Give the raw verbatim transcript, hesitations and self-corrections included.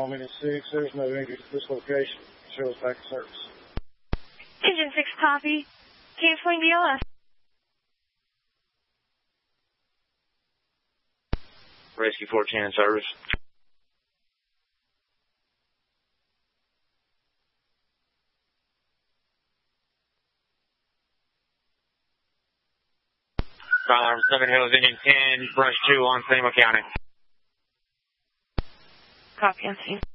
Wyoming is six. There's no injuries at this location. Show us back to service. Engine six, copy. Canceling D L S. Rescue fourteen in service. Fire Alarm Seven Hills, Engine ten, Brush two on Sonoma County. Copy, on scene.